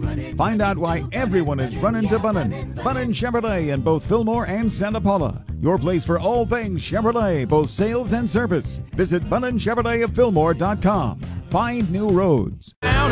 Find out why everyone is running to Bunnin. Bunnin Chevrolet in both Fillmore and Santa Paula. Your place for all things Chevrolet, both sales and service. Visit BunninChevroletofFillmore.com. Find new roads.